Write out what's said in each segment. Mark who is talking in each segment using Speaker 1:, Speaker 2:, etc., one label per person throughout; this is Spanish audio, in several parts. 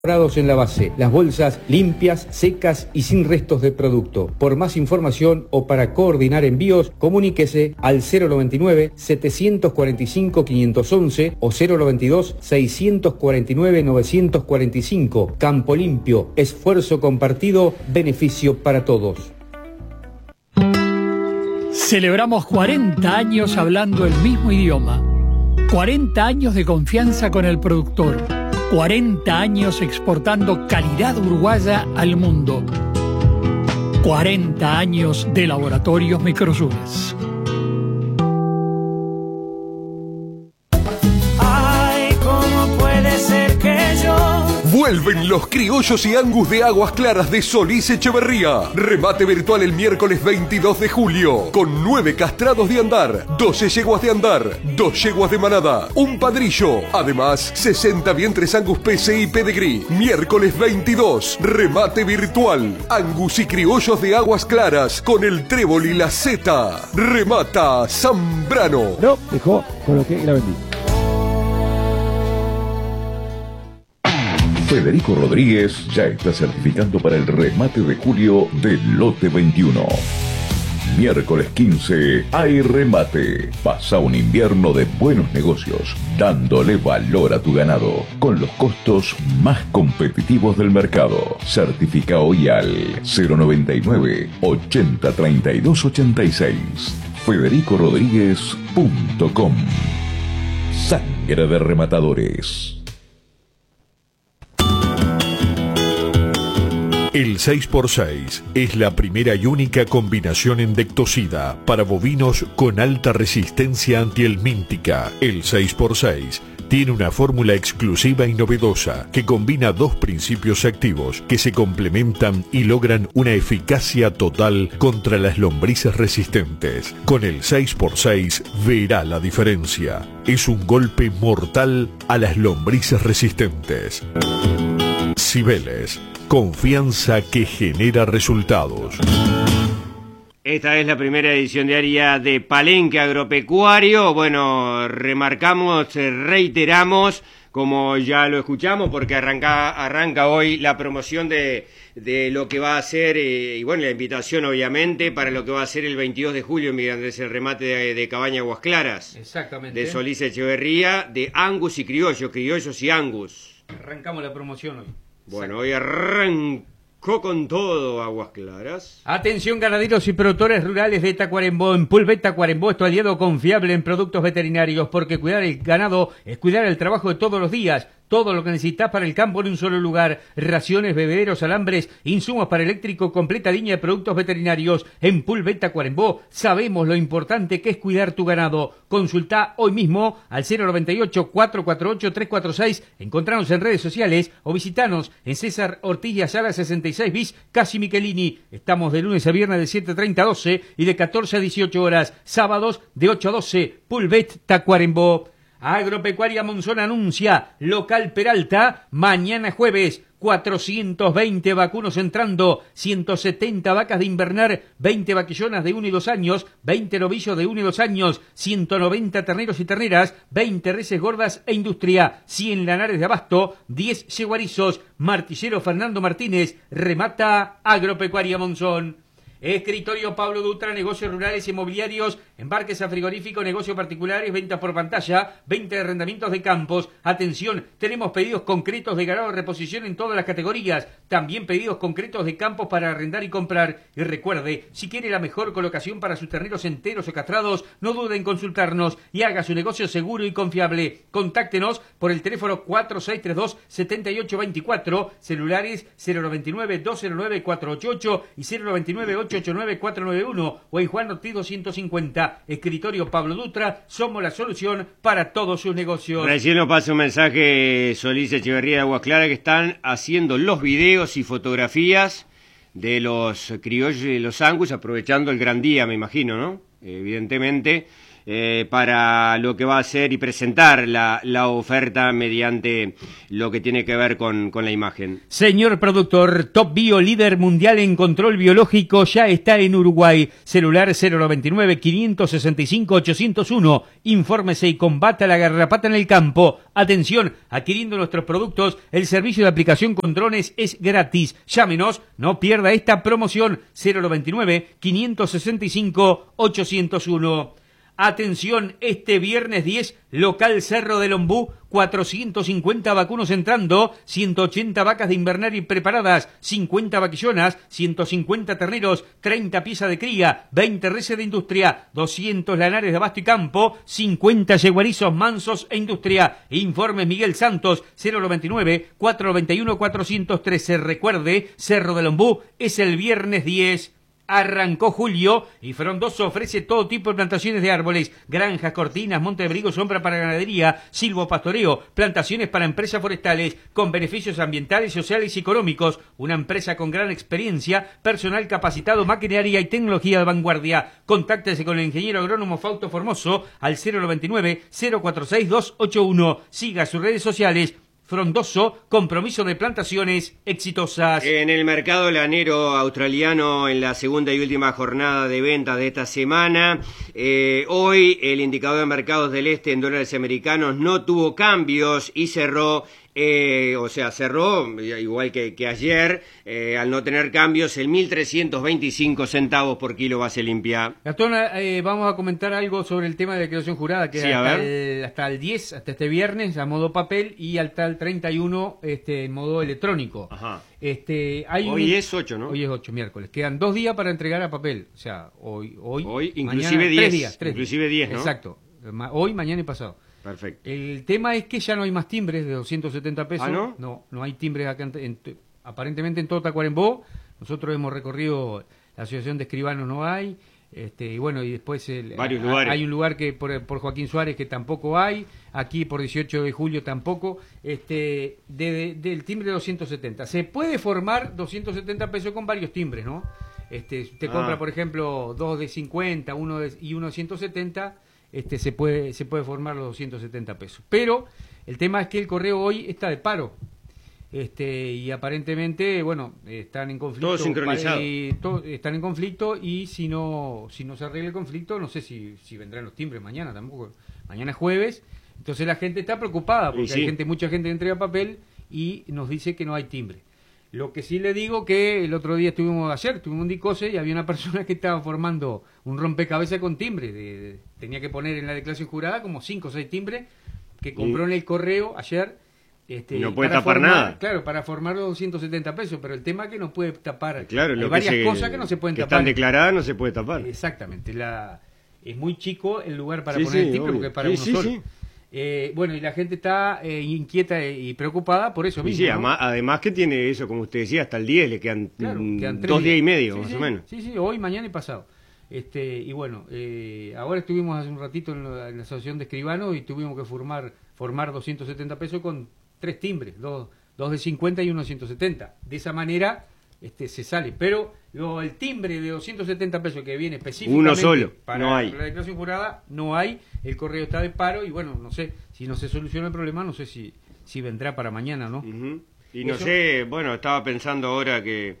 Speaker 1: en la base, las bolsas limpias, secas y sin restos de producto. Por más información o para coordinar envíos, comuníquese al 099-745-511 o 092-649-945. Campo Limpio, esfuerzo compartido, beneficio para todos.
Speaker 2: Celebramos 40 años hablando el mismo idioma. 40 años de confianza con el productor. 40 años exportando calidad uruguaya al mundo. 40 años de Laboratorios Microsuras.
Speaker 3: Ay, ¿cómo puede ser que yo?
Speaker 4: Vuelven los criollos y angus de Aguas Claras de Solís Echeverría. Remate virtual el miércoles 22 de julio. Con 9 castrados de andar, 12 yeguas de andar, 2 yeguas de manada, un padrillo. Además, 60 vientres Angus PC y Pedigree. Miércoles 22. Remate virtual. Angus y criollos de Aguas Claras con el trébol y la seta. Remata Zambrano.
Speaker 5: No, dejó, coloqué y la vendí.
Speaker 6: Federico Rodríguez ya está certificando para el remate de julio del lote 21. Miércoles 15 hay remate. Pasa un invierno de buenos negocios, dándole valor a tu ganado, con los costos más competitivos del mercado. Certifica hoy al 099 80 32 86. federicorodríguez.com. Sangre de rematadores.
Speaker 7: El 6x6 es la primera y única combinación endectocida para bovinos con alta resistencia antihelmíntica. El 6x6 tiene una fórmula exclusiva y novedosa que combina dos principios activos que se complementan y logran una eficacia total contra las lombrices resistentes. Con el 6x6 verá la diferencia. Es un golpe mortal a las lombrices resistentes. Cibeles. Confianza que genera resultados.
Speaker 8: Esta es la primera edición diaria de Palenque Agropecuario. Bueno, remarcamos, reiteramos, como ya lo escuchamos, porque arranca hoy la promoción de lo que va a ser, y bueno, la invitación obviamente para lo que va a ser el 22 de julio, mirando ese remate de Cabaña Aguas Claras.
Speaker 1: Exactamente.
Speaker 8: De Solís Echeverría, de Angus y criollos y Angus.
Speaker 1: Arrancamos la promoción hoy.
Speaker 8: Bueno, hoy arrancó con todo Aguas Claras.
Speaker 1: Atención ganaderos y productores rurales de Tacuarembó. En Pulvet Tacuarembó es tu aliado confiable en productos veterinarios, porque cuidar el ganado es cuidar el trabajo de todos los días. Todo lo que necesitas para el campo en un solo lugar. Raciones, bebederos, alambres, insumos para eléctrico, completa línea de productos veterinarios. En Pulvet Tacuarembó sabemos lo importante que es cuidar tu ganado. Consulta hoy mismo al 098-448-346. Encontranos en redes sociales o visitanos en César Ortiz y Ayala 66 bis, Casi Michelini. Estamos de lunes a viernes de 7:30 a 12 y de 14 a 18 horas. Sábados de 8 a 12. Pulvet Tacuarembó. Agropecuaria Monzón anuncia local Peralta mañana jueves. 420 vacunos entrando, 170 vacas de invernar, 20 vaquillonas de 1 y 2 años, 20 novillos de 1 y 2 años, 190 terneros y terneras, 20 reses gordas e industria, 100 lanares de abasto, 10 yeguarizos. Martillero Fernando Martínez, remata Agropecuaria Monzón. Escritorio Pablo Dutra, negocios rurales y inmobiliarios, embarques a frigorífico, negocios particulares, ventas por pantalla, venta de arrendamientos de campos. Atención, tenemos pedidos concretos de ganado de reposición en todas las categorías, también pedidos concretos de campos para arrendar y comprar. Y recuerde, si quiere la mejor colocación para sus terneros enteros o castrados, no dude en consultarnos y haga su negocio seguro y confiable. Contáctenos por el teléfono 4632-7824, celulares 099-209-488 y 099-889-491 o en Juan Ortiz 250. Escritorio Pablo Dutra, somos la solución para todos sus negocios.
Speaker 8: Recién nos pasa un mensaje Solís Echeverría de Aguas Claras, que están haciendo los videos y fotografías de los criollos y de los Angus, aprovechando el gran día, me imagino, ¿no? Evidentemente, para lo que va a ser y presentar la oferta mediante lo que tiene que ver con la imagen.
Speaker 1: Señor productor, Top Bio, líder mundial en control biológico, ya está en Uruguay. Celular 099-565-801. Infórmese y combata la garrapata en el campo. Atención, adquiriendo nuestros productos, el servicio de aplicación con drones es gratis. Llámenos, no pierda esta promoción. 099-565-801. Atención, este viernes 10, local Cerro del Ombú, 450 vacunos entrando, 180 vacas de invernario preparadas, 50 vaquillonas, 150 terneros, 30 piezas de cría, 20 reses de industria, 200 lanares de abasto y campo, 50 yeguarizos mansos e industria. Informes Miguel Santos, 099-491-413. Recuerde, Cerro del Ombú es el viernes 10. Arrancó julio y Frondoso ofrece todo tipo de plantaciones de árboles, granjas, cortinas, monte de abrigo, sombra para ganadería, silvopastoreo, plantaciones para empresas forestales, con beneficios ambientales, sociales y económicos. Una empresa con gran experiencia, personal capacitado, maquinaria y tecnología de vanguardia. Contáctese con el ingeniero agrónomo Fausto Formoso al 099-046-281. Siga sus redes sociales. Frondoso, compromiso de plantaciones exitosas.
Speaker 8: En el mercado lanero australiano, en la segunda y última jornada de ventas de esta semana, hoy el indicador de mercados del este en dólares americanos no tuvo cambios y cerró igual que ayer, al no tener cambios, el 1.325 centavos por kilo base limpia.
Speaker 1: Gastón, vamos a comentar algo sobre el tema de declaración jurada, que
Speaker 8: sí,
Speaker 1: hasta el 10, hasta este viernes, a modo papel, y hasta el 31 en modo electrónico.
Speaker 8: Ajá.
Speaker 1: Hoy
Speaker 8: es 8, ¿no?
Speaker 1: Hoy es 8, miércoles. Quedan 2 días para entregar a papel. O sea, hoy
Speaker 8: inclusive
Speaker 1: mañana,
Speaker 8: 10.
Speaker 1: 3
Speaker 8: inclusive 10, ¿no?
Speaker 1: Exacto. Hoy, mañana y pasado.
Speaker 8: Perfecto.
Speaker 1: El tema es que ya no hay más timbres de 270 pesos.
Speaker 8: ¿Ah, no?
Speaker 1: No hay timbres acá, aparentemente en todo Tacuarembó. Nosotros hemos recorrido, la Asociación de Escribanos no hay. Y bueno, y después
Speaker 8: varios lugares.
Speaker 1: Hay un lugar que por Joaquín Suárez que tampoco hay. Aquí por 18 de julio tampoco. Del timbre de 270. Se puede formar 270 pesos con varios timbres, ¿no? Usted compra, por ejemplo, 2 de 50, uno de 170. Se puede formar los 270 pesos. Pero el tema es que el correo hoy está de paro. Y aparentemente, bueno, están en conflicto.
Speaker 8: Todo sincronizado.
Speaker 1: Están en conflicto y si no se arregla el conflicto, no sé si vendrán los timbres mañana tampoco. Mañana es jueves, entonces la gente está preocupada porque
Speaker 8: sí.
Speaker 1: Mucha gente que entrega papel y nos dice que no hay timbre. Lo que sí le digo que el otro día tuvimos un dicose y había una persona que estaba formando un rompecabezas con timbre. Tenía que poner en la declaración jurada como 5 o 6 timbres que compró en el correo ayer.
Speaker 8: No puede tapar nada.
Speaker 1: Claro, para formar los 270 pesos, pero el tema es que no puede tapar.
Speaker 8: Claro,
Speaker 1: hay varias cosas que no se pueden
Speaker 8: que
Speaker 1: tapar.
Speaker 8: Están declaradas, no se puede tapar.
Speaker 1: Exactamente. Es muy chico el lugar para poner el timbre
Speaker 8: obvio.
Speaker 1: porque es para uno solo.
Speaker 8: Sí.
Speaker 1: Bueno, y la gente está inquieta y preocupada por eso mismo.
Speaker 8: Sí,
Speaker 1: ¿no?
Speaker 8: además que tiene eso, como usted decía, hasta el 10 le quedan
Speaker 1: 3
Speaker 8: 2 días y medio, más o menos.
Speaker 1: Sí, hoy, mañana y pasado. Y bueno, ahora estuvimos hace un ratito en la Asociación de Escribanos y tuvimos que formar 270 pesos con 3 timbres, 2 de 50 y 1 de 170. De esa manera se sale. Pero el timbre de 270 pesos que viene específicamente
Speaker 8: uno solo,
Speaker 1: para
Speaker 8: no hay.
Speaker 1: la declaración jurada, no hay. El correo está de paro y bueno, no sé, si no se soluciona el problema, no sé si vendrá para mañana, ¿no?
Speaker 8: Uh-huh. Y no sé, bueno, estaba pensando ahora que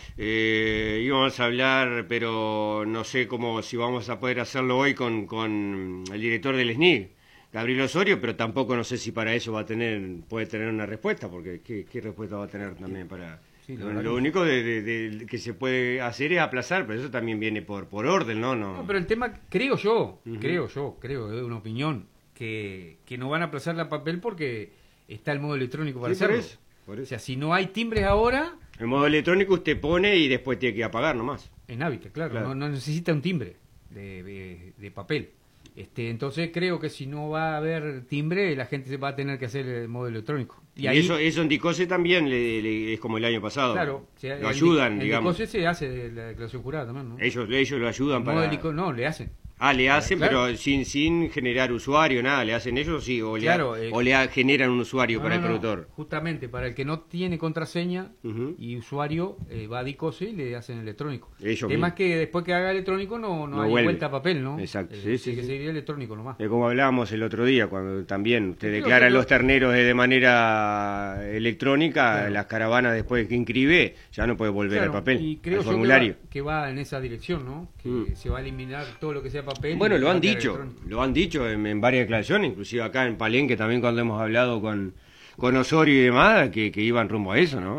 Speaker 8: íbamos a hablar, pero no sé si vamos a poder hacerlo hoy con el director del SNIC, Gabriel Osorio, pero tampoco no sé si para eso puede tener una respuesta, porque ¿qué respuesta va a tener también para...? Sí, lo único que se puede hacer es aplazar, pero eso también viene por orden, ¿no? No,
Speaker 1: pero el tema, creo yo, es una opinión, que no van a aplazar la papel porque está el modo electrónico para hacerlo.
Speaker 8: Por eso.
Speaker 1: O sea, si no hay timbres ahora...
Speaker 8: El modo electrónico usted pone y después tiene que apagar nomás.
Speaker 1: En Hábitat, claro. No necesita un timbre de papel. Entonces creo que si no va a haber timbre, la gente va a tener que hacer el modo electrónico.
Speaker 8: Y eso en Dicose también es como el año pasado.
Speaker 1: Claro.
Speaker 8: Lo ayudan, digamos.
Speaker 1: En Dicose se hace la declaración jurada también, ¿no?
Speaker 8: Ellos lo ayudan para...
Speaker 1: No, le hacen.
Speaker 8: Ah, le hacen,
Speaker 1: Claro.
Speaker 8: pero sin generar usuario, nada, le hacen ellos, sí, o
Speaker 1: Claro,
Speaker 8: generan un usuario
Speaker 1: No,
Speaker 8: para
Speaker 1: no,
Speaker 8: el
Speaker 1: no.
Speaker 8: productor.
Speaker 1: Justamente, para el que no tiene contraseña
Speaker 8: Ujú.
Speaker 1: y usuario, va a DICOSE y le hacen electrónico.
Speaker 8: Ellos
Speaker 1: El tema
Speaker 8: mismos.
Speaker 1: es que después que haga electrónico no
Speaker 8: No
Speaker 1: hay
Speaker 8: vuelve.
Speaker 1: vuelta a papel, ¿no?
Speaker 8: Exacto, sí,
Speaker 1: Tiene
Speaker 8: sí,
Speaker 1: que
Speaker 8: sí.
Speaker 1: seguir electrónico nomás.
Speaker 8: Es como hablábamos el otro día, cuando también usted
Speaker 1: Creo
Speaker 8: declaran
Speaker 1: que
Speaker 8: los terneros de manera electrónica,
Speaker 1: Claro.
Speaker 8: las caravanas después que inscribe, ya no puede volver
Speaker 1: Claro,
Speaker 8: al papel,
Speaker 1: y creo
Speaker 8: al
Speaker 1: yo
Speaker 8: formulario.
Speaker 1: que va en esa dirección, ¿no? Que se va a eliminar todo lo que sea papel.
Speaker 8: Bueno,
Speaker 1: y
Speaker 8: lo
Speaker 1: va a
Speaker 8: han
Speaker 1: quedar
Speaker 8: dicho,
Speaker 1: electrónico.
Speaker 8: lo han dicho en varias declaraciones, inclusive acá en Palenque también cuando hemos hablado con Osorio y demás, que iban rumbo a eso, ¿no?